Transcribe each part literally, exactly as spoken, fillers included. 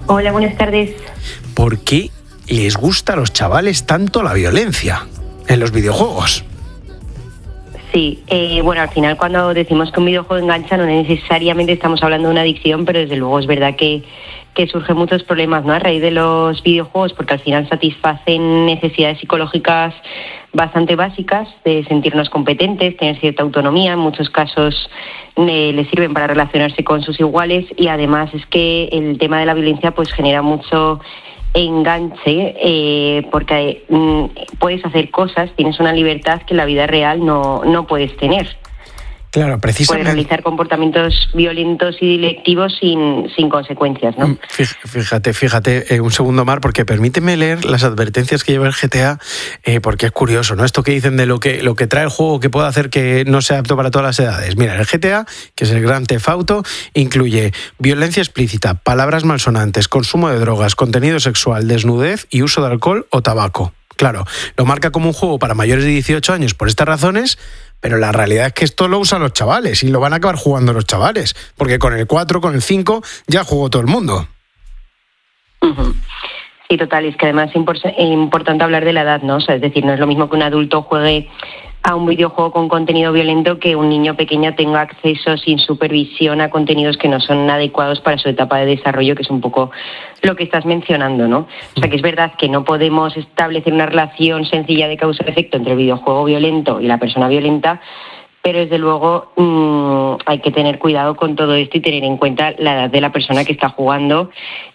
Hola, buenas tardes. ¿Por qué les gusta a los chavales tanto la violencia en los videojuegos? Sí, eh, bueno, al final cuando decimos que un videojuego engancha no necesariamente estamos hablando de una adicción, pero desde luego es verdad que, que surgen muchos problemas, ¿no?, a raíz de los videojuegos, porque al final satisfacen necesidades psicológicas bastante básicas de sentirnos competentes, tener cierta autonomía, en muchos casos eh, les sirven para relacionarse con sus iguales, y además es que el tema de la violencia pues genera mucho enganche, eh, porque mm, puedes hacer cosas, tienes una libertad que en la vida real no, no puedes tener. Claro, precisamente. Puedes realizar comportamientos violentos y delictivos sin, sin consecuencias, ¿no? Fíjate, fíjate, eh, un segundo, Mar, porque permíteme leer las advertencias que lleva el G T A, eh, porque es curioso, ¿no? Esto que dicen de lo que, lo que trae el juego que puede hacer que no sea apto para todas las edades. Mira, el G T A, que es el Grand Theft Auto, incluye violencia explícita, palabras malsonantes, consumo de drogas, contenido sexual, desnudez y uso de alcohol o tabaco. Claro, lo marca como un juego para mayores de dieciocho años por estas razones, pero la realidad es que esto lo usan los chavales y lo van a acabar jugando los chavales, porque con el cuatro, con el cinco, ya jugó todo el mundo. Uh-huh. Sí, total, es que además es impor- importante hablar de la edad, ¿no? O sea, es decir, no es lo mismo que un adulto juegue a un videojuego con contenido violento que un niño pequeño tenga acceso sin supervisión a contenidos que no son adecuados para su etapa de desarrollo, que es un poco lo que estás mencionando, ¿no? O sea, que es verdad que no podemos establecer una relación sencilla de causa-efecto entre el videojuego violento y la persona violenta, pero desde luego mmm, hay que tener cuidado con todo esto y tener en cuenta la edad de la persona que está jugando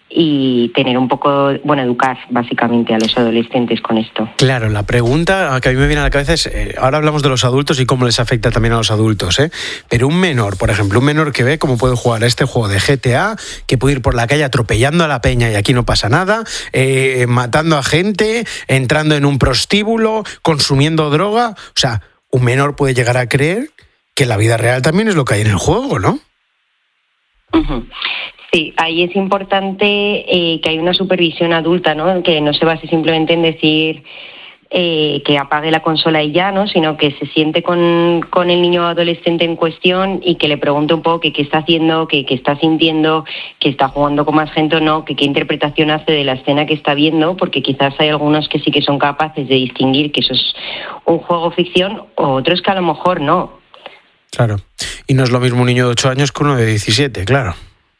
y tener un poco, bueno, educar básicamente a los adolescentes con esto. Claro, la pregunta que a mí me viene a la cabeza es, eh, ahora hablamos de los adultos y cómo les afecta también a los adultos, ¿eh? Pero un menor, por ejemplo, un menor que ve cómo puede jugar a este juego de G T A, que puede ir por la calle atropellando a la peña y aquí no pasa nada, eh, matando a gente, entrando en un prostíbulo, consumiendo droga, o sea, un menor puede llegar a creer que la vida real también es lo que hay en el juego, ¿no? Uh-huh. Sí, ahí es importante eh, que haya una supervisión adulta, ¿no? Que no se base simplemente en decir eh, que apague la consola y ya, ¿no? Sino que se siente con, con el niño adolescente en cuestión y que le pregunte un poco que qué está haciendo, que qué está sintiendo, que está jugando con más gente o no, que qué interpretación hace de la escena que está viendo, porque quizás hay algunos que sí que son capaces de distinguir que eso es un juego ficción, o otros que a lo mejor no. Claro, y no es lo mismo un niño de ocho años que uno de diecisiete, claro.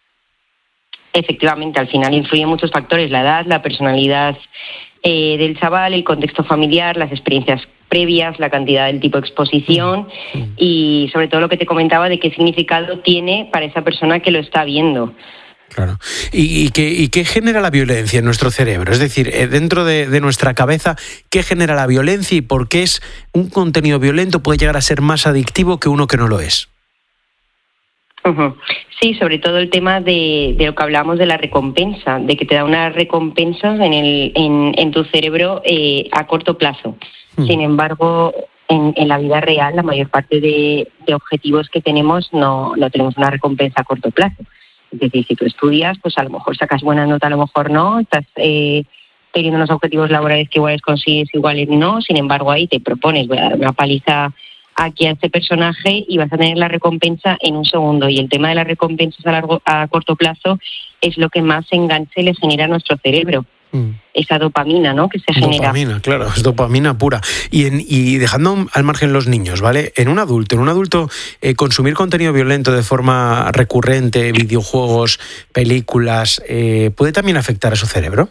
Efectivamente, al final influyen muchos factores, la edad, la personalidad eh, del chaval, el contexto familiar, las experiencias previas, la cantidad del tipo de exposición mm. y sobre todo lo que te comentaba de qué significado tiene para esa persona que lo está viendo. Claro. ¿Y, y, qué, ¿Y qué genera la violencia en nuestro cerebro? Es decir, dentro de, de nuestra cabeza, ¿qué genera la violencia y por qué es un contenido violento puede llegar a ser más adictivo que uno que no lo es? Uh-huh. Sí, sobre todo el tema de, de lo que hablábamos de la recompensa, de que te da una recompensa en, el, en, en tu cerebro eh, a corto plazo. Uh-huh. Sin embargo, en, en la vida real, la mayor parte de, de objetivos que tenemos no, no tenemos una recompensa a corto plazo. Es decir, si tú estudias, pues a lo mejor sacas buena nota, a lo mejor no, estás eh, teniendo unos objetivos laborales que iguales consigues, iguales no, sin embargo ahí te propones, voy a dar una paliza aquí a este personaje y vas a tener la recompensa en un segundo. Y el tema de las recompensas a largo, a corto plazo es lo que más enganche le genera a nuestro cerebro. Mm. Esa dopamina, ¿no?, que se genera. Dopamina, claro, es dopamina pura. Y, en, y dejando al margen los niños, ¿vale? En un adulto, en un adulto eh, consumir contenido violento de forma recurrente, videojuegos, películas, eh, ¿puede también afectar a su cerebro?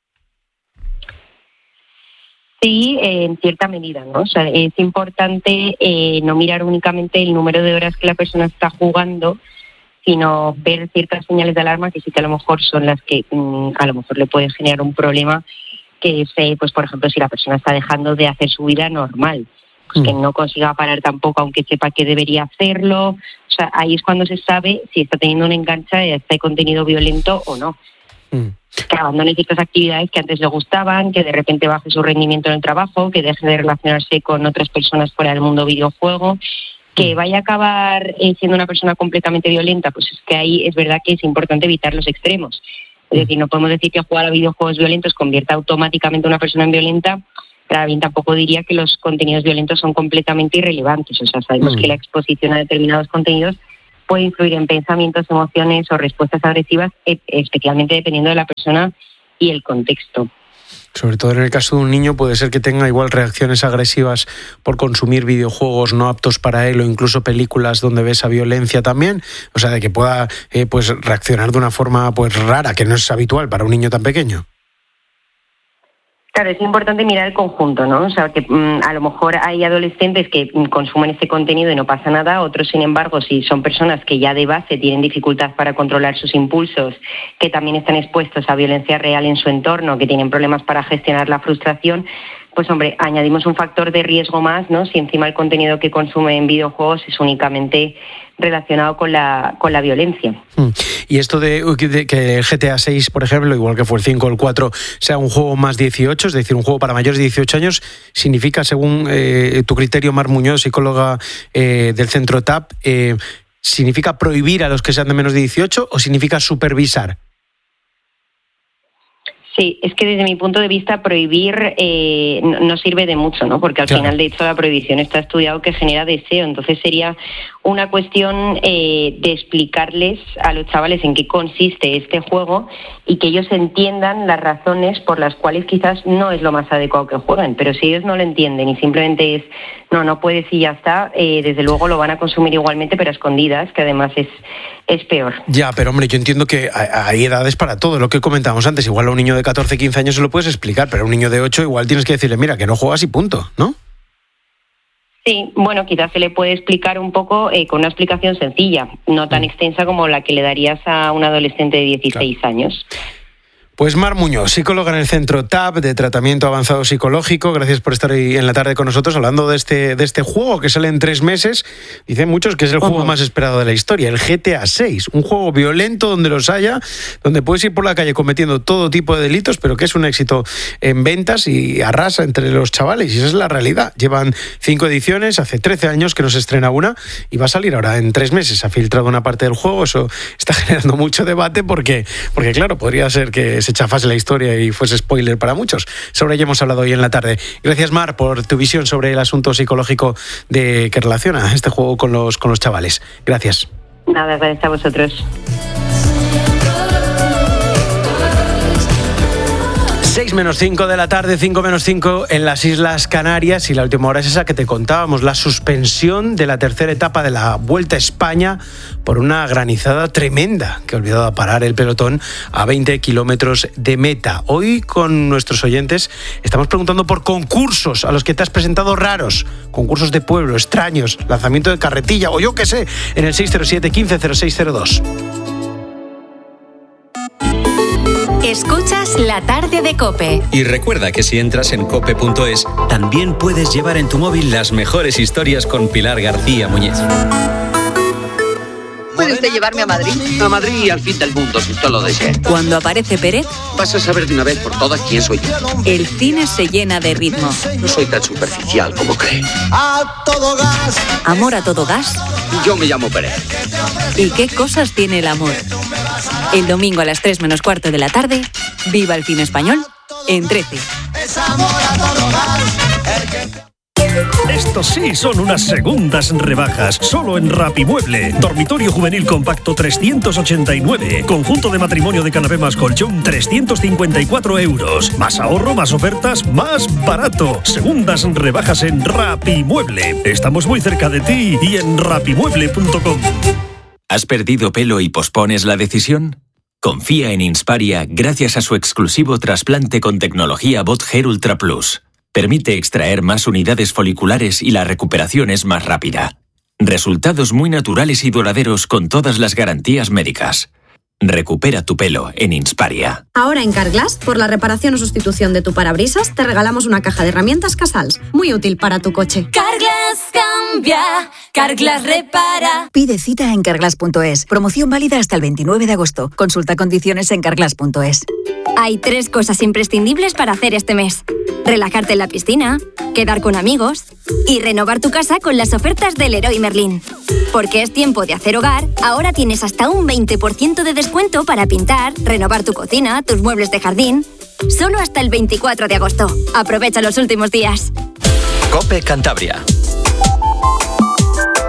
Sí, eh, en cierta medida, ¿no? O sea, es importante eh, no mirar únicamente el número de horas que la persona está jugando, sino ver ciertas señales de alarma que sí que a lo mejor son las que mmm, a lo mejor le pueden generar un problema, que es, eh, pues por ejemplo, si la persona está dejando de hacer su vida normal, pues mm. que no consiga parar tampoco aunque sepa que debería hacerlo. O sea, ahí es cuando se sabe si está teniendo un enganche de este contenido violento o no. Mm. Que abandone ciertas actividades que antes le gustaban, que de repente baje su rendimiento en el trabajo, que deje de relacionarse con otras personas fuera del mundo videojuego, que vaya a acabar eh, siendo una persona completamente violenta, pues es que ahí es verdad que es importante evitar los extremos. Es decir, no podemos decir que jugar a videojuegos violentos convierta automáticamente a una persona en violenta, pero bien tampoco diría que los contenidos violentos son completamente irrelevantes. O sea, sabemos mm. que la exposición a determinados contenidos puede influir en pensamientos, emociones o respuestas agresivas, especialmente dependiendo de la persona y el contexto. Sobre todo en el caso de un niño puede ser que tenga igual reacciones agresivas por consumir videojuegos no aptos para él o incluso películas donde ve esa violencia también, o sea, de que pueda eh, pues reaccionar de una forma pues rara, que no es habitual para un niño tan pequeño. Claro, es importante mirar el conjunto, ¿no? O sea, que mmm, a lo mejor hay adolescentes que consumen este contenido y no pasa nada, otros, sin embargo, si son personas que ya de base tienen dificultad para controlar sus impulsos, que también están expuestos a violencia real en su entorno, que tienen problemas para gestionar la frustración, pues hombre, añadimos un factor de riesgo más, ¿no? Si encima el contenido que consume en videojuegos es únicamente relacionado con la con la violencia. Y esto de, de que el G T A seis, por ejemplo, igual que fue el cinco o el cuatro, sea un juego más dieciocho, es decir, un juego para mayores de dieciocho años, significa, según eh, tu criterio, Mar Muñoz, psicóloga eh, del Centro T A P, eh, ¿significa prohibir a los que sean de menos de dieciocho o significa supervisar? Sí, es que desde mi punto de vista prohibir eh, no, no sirve de mucho, ¿no? Porque al claro. final, de hecho, la prohibición está estudiado que genera deseo. Entonces sería una cuestión eh, de explicarles a los chavales en qué consiste este juego y que ellos entiendan las razones por las cuales quizás no es lo más adecuado que jueguen. Pero si ellos no lo entienden y simplemente es no, no puedes y ya está, eh, desde luego lo van a consumir igualmente, pero a escondidas, que además es, es peor. Ya, pero hombre, yo entiendo que hay edades para todo, lo que comentábamos antes. Igual a un niño de catorce, quince años se lo puedes explicar, pero a un niño de ocho igual tienes que decirle, mira, que no juegas y punto, ¿no? Sí, bueno, quizás se le puede explicar un poco eh, con una explicación sencilla, no tan extensa como la que le darías a un adolescente de dieciséis claro. años. Pues Mar Muñoz, psicóloga en el Centro T A P de Tratamiento Avanzado Psicológico, gracias por estar ahí en la tarde con nosotros hablando de este, de este juego que sale en tres meses. Dicen muchos que es el juego uh-huh. más esperado de la historia, el G T A seis, un juego violento donde los haya, donde puedes ir por la calle cometiendo todo tipo de delitos, pero que es un éxito en ventas y arrasa entre los chavales, y esa es la realidad. Llevan cinco ediciones, hace trece años que no se estrena una y va a salir ahora en tres meses. Ha filtrado una parte del juego, eso está generando mucho debate porque, porque claro, podría ser que se chafase la historia y fuese spoiler para muchos. Sobre ello hemos hablado hoy en la tarde. Gracias, Mar, por tu visión sobre el asunto psicológico de que relaciona este juego con los, con los chavales. Gracias. Nada, gracias a vosotros. seis menos cinco de la tarde, cinco menos cinco en las Islas Canarias, y la última hora es esa que te contábamos, la suspensión de la tercera etapa de la Vuelta a España por una granizada tremenda que ha olvidado parar el pelotón a veinte kilómetros de meta. Hoy con nuestros oyentes estamos preguntando por concursos a los que te has presentado raros, concursos de pueblo, extraños, lanzamiento de carretilla o yo qué sé, en el seis cero siete, quince cero seis cero dos. Escuchas La Tarde de COPE. Y recuerda que si entras en cope punto es, también puedes llevar en tu móvil las mejores historias con Pilar García Muñiz. ¿Puede usted llevarme a Madrid? A Madrid y al fin del mundo, si usted lo desea. Cuando aparece Pérez, vas a saber de una vez por todas quién soy yo. El cine se llena de ritmo. No soy tan superficial como cree. A todo gas. Amor a todo gas. Yo me llamo Pérez. ¿Y qué cosas tiene el amor? El domingo a las tres menos cuarto de la tarde, viva el cine español en trece. Es amor a todo gas. Estos sí son unas segundas rebajas, solo en Rapimueble. Dormitorio juvenil compacto trescientos ochenta y nueve. Conjunto de matrimonio de canapé más colchón trescientos cincuenta y cuatro euros. Más ahorro, más ofertas, más barato. Segundas rebajas en Rapimueble. Estamos muy cerca de ti y en rapimueble punto com. ¿Has perdido pelo y pospones la decisión? Confía en Insparia gracias a su exclusivo trasplante con tecnología Bot Hair Ultra Plus. Permite extraer más unidades foliculares y la recuperación es más rápida. Resultados muy naturales y duraderos con todas las garantías médicas. Recupera tu pelo en Insparia. Ahora en Carglass, por la reparación o sustitución de tu parabrisas, te regalamos una caja de herramientas Casals, muy útil para tu coche. Carglass cambia, Carglass repara. Pide cita en carglass punto es. Promoción válida hasta el veintinueve de agosto. Consulta condiciones en carglass punto es. Hay tres cosas imprescindibles para hacer este mes: relajarte en la piscina, quedar con amigos y renovar tu casa con las ofertas del Leroy Merlin. Porque es tiempo de hacer hogar, ahora tienes hasta un veinte por ciento de descuento para pintar, renovar tu cocina, tus muebles de jardín. Solo hasta el veinticuatro de agosto. Aprovecha los últimos días. COPE Cantabria.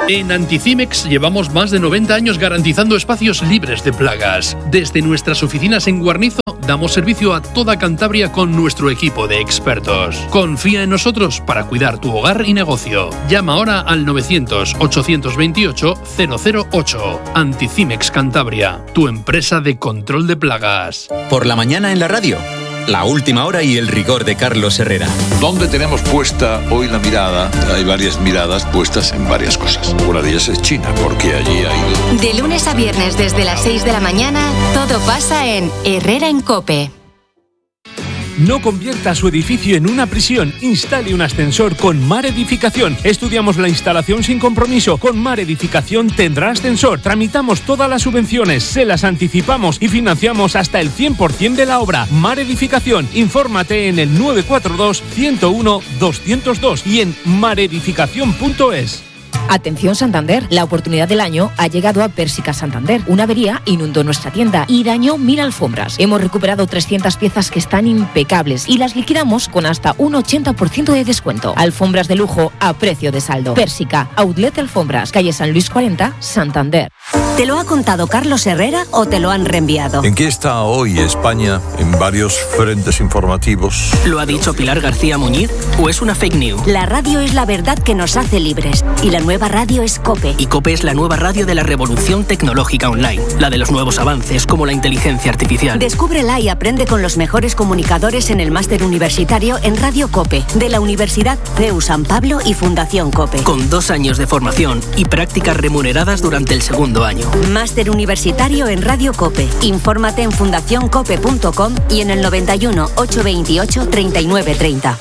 En Anticimex llevamos más de noventa años garantizando espacios libres de plagas. Desde nuestras oficinas en Guarnizo damos servicio a toda Cantabria con nuestro equipo de expertos. Confía en nosotros para cuidar tu hogar y negocio. Llama ahora al novecientos, ochocientos veintiocho, cero cero ocho. Anticimex Cantabria, tu empresa de control de plagas. Por la mañana en la radio. La última hora y el rigor de Carlos Herrera. ¿Dónde tenemos puesta hoy la mirada? Hay varias miradas puestas en varias cosas. Una de ellas es China, porque allí ha ido... De lunes a viernes desde las seis de la mañana, todo pasa en Herrera en COPE. No convierta su edificio en una prisión. Instale un ascensor con Mar Edificación. Estudiamos la instalación sin compromiso. Con Mar Edificación tendrá ascensor. Tramitamos todas las subvenciones, se las anticipamos y financiamos hasta el cien por ciento de la obra. Mar Edificación. Infórmate en el nueve cuatro dos, ciento uno, doscientos dos y en maredificación punto es. Atención Santander, la oportunidad del año ha llegado a Pérsica Santander. Una avería inundó nuestra tienda y dañó mil alfombras. Hemos recuperado trescientas piezas que están impecables y las liquidamos con hasta un ochenta por ciento de descuento. Alfombras de lujo a precio de saldo. Pérsica, Outlet Alfombras, calle San Luis cuarenta, Santander. ¿Te lo ha contado Carlos Herrera o te lo han reenviado? ¿En qué está hoy España en varios frentes informativos? ¿Lo ha dicho Pilar García Muñiz o es una fake news? La radio es la verdad que nos hace libres y la nueva radio es COPE. Y COPE es la nueva radio de la revolución tecnológica online, la de los nuevos avances como la inteligencia artificial. Descúbrela y aprende con los mejores comunicadores en el máster universitario en Radio COPE, de la Universidad C E U San Pablo y Fundación COPE. Con dos años de formación y prácticas remuneradas durante el segundo año. Máster universitario en Radio COPE. Infórmate en fundación cope punto com y en el noventa y uno, ochocientos veintiocho, treinta y nueve treinta.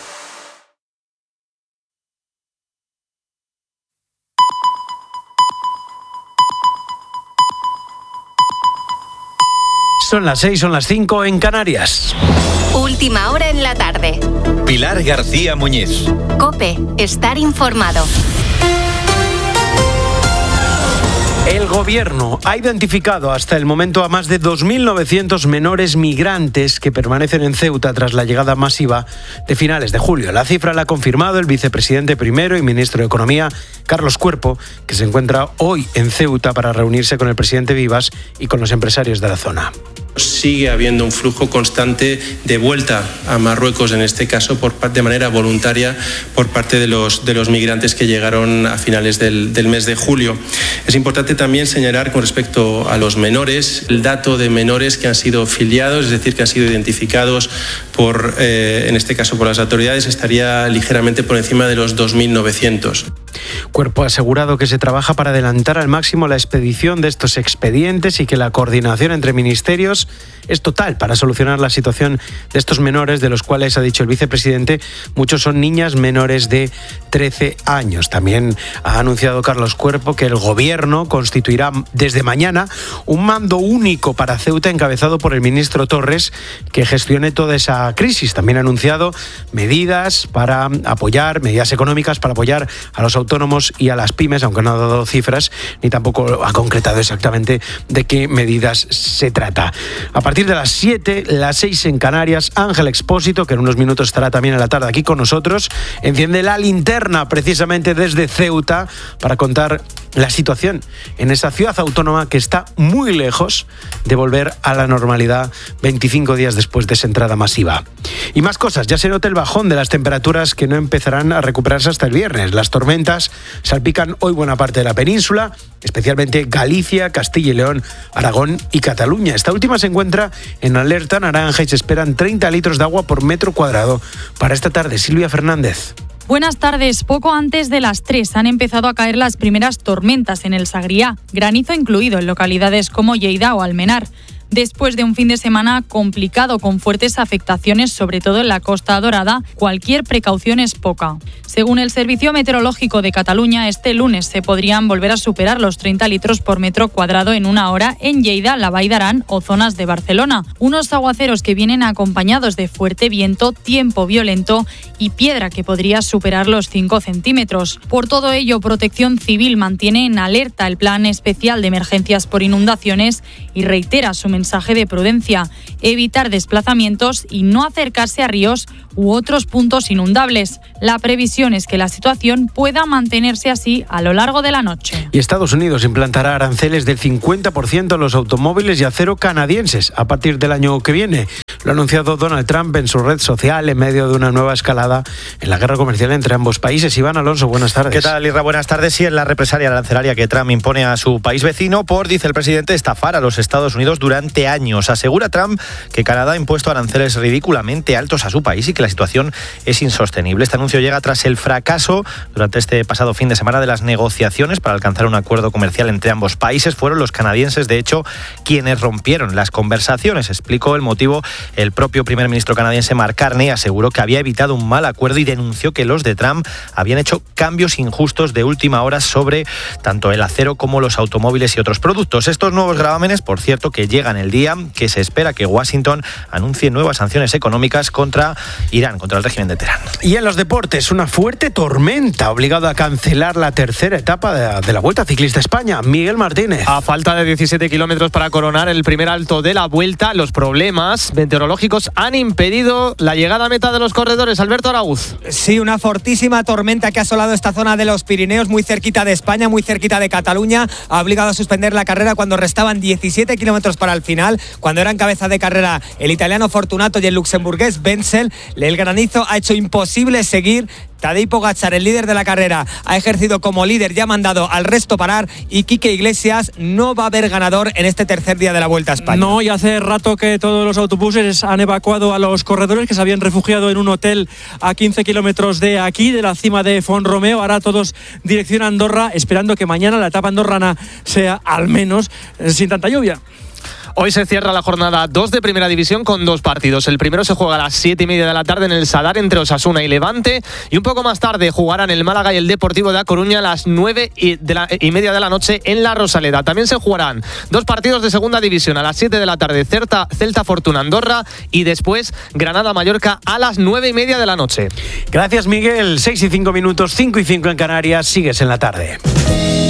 Son las seis, son las cinco en Canarias. Última hora en la tarde. Pilar García Muñiz. COPE, estar informado. El Gobierno ha identificado hasta el momento a más de dos mil novecientos menores migrantes que permanecen en Ceuta tras la llegada masiva de finales de julio. La cifra la ha confirmado el vicepresidente primero y ministro de Economía, Carlos Cuerpo, que se encuentra hoy en Ceuta para reunirse con el presidente Vivas y con los empresarios de la zona. Sigue habiendo un flujo constante de vuelta a Marruecos, en este caso por, de manera voluntaria por parte de los, de los migrantes que llegaron a finales del, del mes de julio. Es importante también señalar con respecto a los menores, el dato de menores que han sido filiados, es decir, que han sido identificados por, eh, en este caso por las autoridades, estaría ligeramente por encima de los dos mil novecientos. Cuerpo ha asegurado que se trabaja para adelantar al máximo la expedición de estos expedientes y que la coordinación entre ministerios es total para solucionar la situación de estos menores, de los cuales, ha dicho el vicepresidente, muchos son niñas menores de trece años. También ha anunciado Carlos Cuerpo que el Gobierno constituirá desde mañana un mando único para Ceuta encabezado por el ministro Torres, que gestione toda esa crisis. También ha anunciado medidas para apoyar, medidas económicas para apoyar a los autónomos y a las pymes, aunque no ha dado cifras ni tampoco ha concretado exactamente de qué medidas se trata. A partir de las siete, las seis en Canarias, Ángel Expósito, que en unos minutos estará también en la tarde aquí con nosotros, enciende la linterna precisamente desde Ceuta para contar la situación en esa ciudad autónoma que está muy lejos de volver a la normalidad veinticinco días después de esa entrada masiva. Y más cosas, ya se nota el bajón de las temperaturas que no empezarán a recuperarse hasta el viernes. Las tormentas salpican hoy buena parte de la península, especialmente Galicia, Castilla y León, Aragón y Cataluña. Esta última se encuentra en alerta naranja y se esperan treinta litros de agua por metro cuadrado para esta tarde. Silvia Fernández. Buenas tardes. Poco antes de las tres han empezado a caer las primeras tormentas en el Sagriá, granizo incluido en localidades como Lleida o Almenar. Después de un fin de semana complicado con fuertes afectaciones, sobre todo en la Costa Dorada, cualquier precaución es poca. Según el Servicio Meteorológico de Cataluña, este lunes se podrían volver a superar los treinta litros por metro cuadrado en una hora en Lleida, la Vall d'Aran o zonas de Barcelona. Unos aguaceros que vienen acompañados de fuerte viento, tiempo violento y piedra que podría superar los cinco centímetros. Por todo ello, Protección Civil mantiene en alerta el plan especial de emergencias por inundaciones y reitera su mensaje mensaje de prudencia, evitar desplazamientos y no acercarse a ríos u otros puntos inundables. La previsión es que la situación pueda mantenerse así a lo largo de la noche. Y Estados Unidos implantará aranceles del cincuenta por ciento a los automóviles y acero canadienses a partir del año que viene. Lo ha anunciado Donald Trump en su red social en medio de una nueva escalada en la guerra comercial entre ambos países. Iván Alonso, buenas tardes. ¿Qué tal, Irra? Buenas tardes. Sí, en la represalia arancelaria que Trump impone a su país vecino por, dice el presidente, estafar a los Estados Unidos durante años. Asegura Trump que Canadá ha impuesto aranceles ridículamente altos a su país y que la situación es insostenible. Este anuncio llega tras el fracaso durante este pasado fin de semana de las negociaciones para alcanzar un acuerdo comercial entre ambos países. Fueron los canadienses, de hecho, quienes rompieron las conversaciones. Explicó el motivo el propio primer ministro canadiense Mark Carney. Aseguró que había evitado un mal acuerdo y denunció que los de Trump habían hecho cambios injustos de última hora sobre tanto el acero como los automóviles y otros productos. Estos nuevos gravámenes, por cierto, que llegan el día que se espera que Washington anuncie nuevas sanciones económicas contra Irán, contra el régimen de Teherán. Y en los deportes, una fuerte tormenta ha obligado a cancelar la tercera etapa de, de la Vuelta Ciclista España. Miguel Martínez. A falta de diecisiete kilómetros para coronar el primer alto de la Vuelta, los problemas meteorológicos han impedido la llegada a meta de los corredores. Alberto Araúz. Sí, una fortísima tormenta que ha asolado esta zona de los Pirineos, muy cerquita de España, muy cerquita de Cataluña. Ha obligado a suspender la carrera cuando restaban diecisiete kilómetros para el final, cuando eran cabeza de carrera el italiano Fortunato y el luxemburgués Wenzel. El granizo ha hecho imposible seguir. Tadej Pogačar, el líder de la carrera, ha ejercido como líder y ha mandado al resto parar, y Quique Iglesias no va a haber ganador en este tercer día de la Vuelta a España. No, y hace rato que todos los autobuses han evacuado a los corredores que se habían refugiado en un hotel a quince kilómetros de aquí, de la cima de Font-Romeu. Ahora todos dirección a Andorra, esperando que mañana la etapa andorrana sea al menos sin tanta lluvia. Hoy se cierra la jornada dos de Primera División con dos partidos. El primero se juega a las siete y media de la tarde en el Sadar entre Osasuna y Levante, y un poco más tarde jugarán el Málaga y el Deportivo de A Coruña a las nueve y, de la, y media de la noche en la Rosaleda. También se jugarán dos partidos de Segunda División a las siete de la tarde, Celta, Celta Fortuna Andorra, y después Granada Mallorca a las nueve y media de la noche. Gracias, Miguel. seis y cinco minutos, cinco y cinco en Canarias. Sigues en la tarde.